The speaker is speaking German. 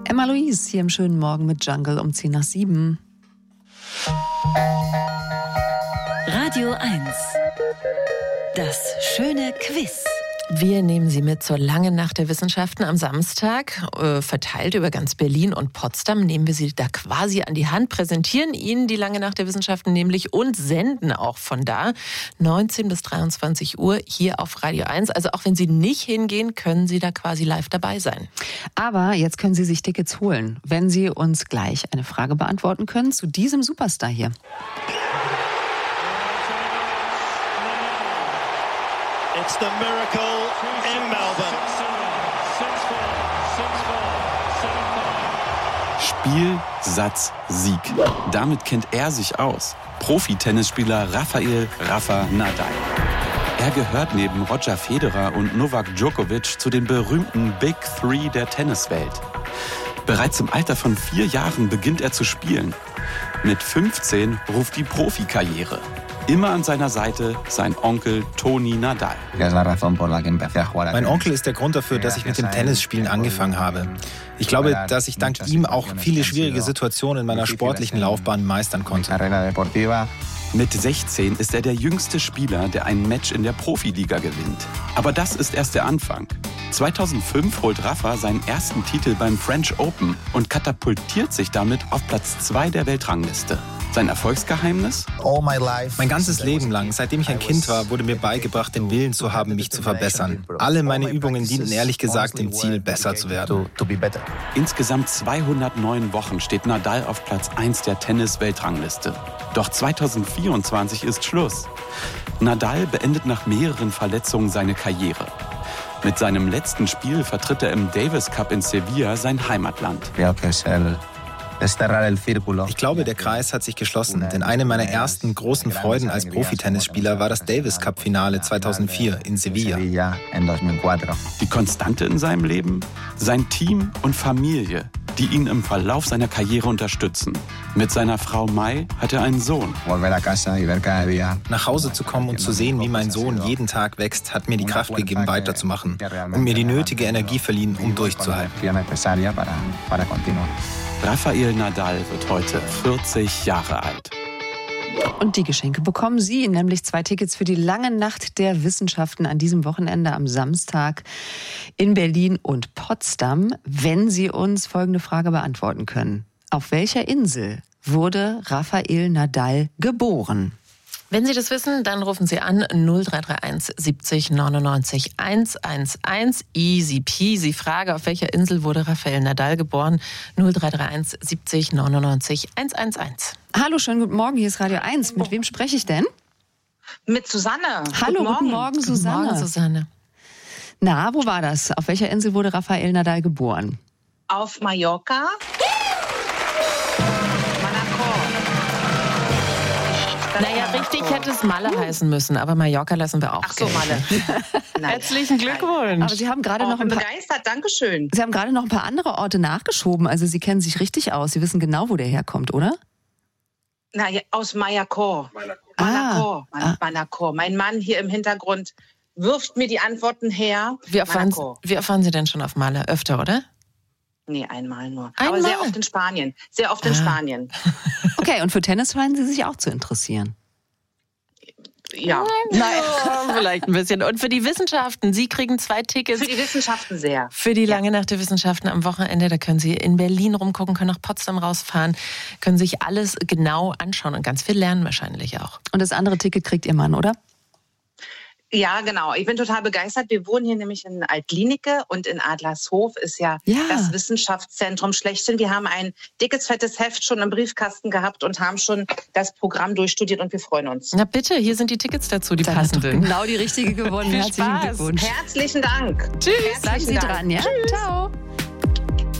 Emma Louise hier im schönen Morgen mit Jungle um 6:10. Radio 1. Das schöne Quiz. Wir nehmen Sie mit zur langen Nacht der Wissenschaften am Samstag. Verteilt über ganz Berlin und Potsdam nehmen wir Sie da quasi an die Hand, präsentieren Ihnen die lange Nacht der Wissenschaften nämlich und senden auch von da 19 bis 23 Uhr hier auf Radio 1. Also auch wenn Sie nicht hingehen, können Sie da quasi live dabei sein. Aber jetzt können Sie sich Tickets holen, wenn Sie uns gleich eine Frage beantworten können zu diesem Superstar hier. It's the miracle in Melbourne. Spiel, Satz, Sieg. Damit kennt er sich aus. Profi-Tennisspieler Rafael Nadal. Er gehört neben Roger Federer und Novak Djokovic zu den berühmten Big Three der Tenniswelt. Bereits im Alter von 4 Jahren beginnt er zu spielen. Mit 15 ruft die Profikarriere. Immer an seiner Seite sein Onkel Toni Nadal. Mein Onkel ist der Grund dafür, dass ich mit dem Tennisspielen angefangen habe. Ich glaube, dass ich dank ihm auch viele schwierige Situationen in meiner sportlichen Laufbahn meistern konnte. Mit 16 ist er der jüngste Spieler, der ein Match in der Profiliga gewinnt. Aber das ist erst der Anfang. 2005 holt Rafa seinen ersten Titel beim French Open und katapultiert sich damit auf Platz 2 der Weltrangliste. Sein Erfolgsgeheimnis? Mein ganzes Leben lang, seitdem ich ein Kind war, wurde mir beigebracht, den Willen zu haben, mich zu verbessern. Alle meine Übungen dienten ehrlich gesagt dem Ziel, besser zu werden. Insgesamt 209 Wochen steht Nadal auf Platz 1 der Tennis-Weltrangliste. Doch 2024 ist Schluss. Nadal beendet nach mehreren Verletzungen seine Karriere. Mit seinem letzten Spiel vertritt er im Davis Cup in Sevilla sein Heimatland. Ich glaube, der Kreis hat sich geschlossen, denn eine meiner ersten großen Freuden als Profitennisspieler war das Davis Cup-Finale 2004 in Sevilla. Die Konstante in seinem Leben? Sein Team und Familie, die ihn im Verlauf seiner Karriere unterstützen. Mit seiner Frau Mai hat er einen Sohn. Nach Hause zu kommen und zu sehen, wie mein Sohn jeden Tag wächst, hat mir die Kraft gegeben, weiterzumachen und mir die nötige Energie verliehen, um durchzuhalten. Rafael Nadal wird heute 40 Jahre alt. Und die Geschenke bekommen Sie, nämlich 2 Tickets für die lange Nacht der Wissenschaften an diesem Wochenende am Samstag in Berlin und Potsdam, wenn Sie uns folgende Frage beantworten können. Auf welcher Insel wurde Rafael Nadal geboren? Wenn Sie das wissen, dann rufen Sie an 0331 70 99 111. Easy peasy. Frage, auf welcher Insel wurde Rafael Nadal geboren? 0331 70 99 111. Hallo, schönen guten Morgen, hier ist Radio 1. Mit wem spreche ich denn? Mit Susanne. Hallo, guten Morgen, Susanne. Guten Morgen, Susanne. Na, wo war das? Auf welcher Insel wurde Rafael Nadal geboren? Auf Mallorca. Naja, richtig hätte es Malle heißen müssen, aber Mallorca lassen wir auch. Ach so, Malle. Herzlichen Glückwunsch. Aber Sie haben gerade noch ein paar, begeistert, Dankeschön. Sie haben gerade noch ein paar andere Orte nachgeschoben. Also Sie kennen sich richtig aus. Sie wissen genau, wo der herkommt, oder? Na, ja, aus Mallorca. Manacor. Mein Mann hier im Hintergrund wirft mir die Antworten her. Wie erfahren Sie denn schon auf Malle? Öfter, oder? Nee, einmal nur. Aber sehr oft in Spanien. Spanien. Okay, und für Tennis scheinen Sie sich auch zu interessieren. Ja. Nein, vielleicht ein bisschen. Und für die Wissenschaften, Sie kriegen 2 Tickets. Für die Wissenschaften sehr. Für die lange Nacht der Wissenschaften am Wochenende. Da können Sie in Berlin rumgucken, können nach Potsdam rausfahren, können sich alles genau anschauen und ganz viel lernen wahrscheinlich auch. Und das andere Ticket kriegt Ihr Mann, oder? Ja, genau. Ich bin total begeistert. Wir wohnen hier nämlich in Altlinike und in Adlershof ist ja das Wissenschaftszentrum schlechthin. Wir haben ein dickes, fettes Heft schon im Briefkasten gehabt und haben schon das Programm durchstudiert und wir freuen uns. Na bitte, hier sind die Tickets dazu, die passenden. Genau die richtige gewonnen. Viel Herzlichen Spaß. Glückwunsch. Herzlichen Dank. Tschüss. Bleiben Sie dran, ja? Tschüss. Ciao.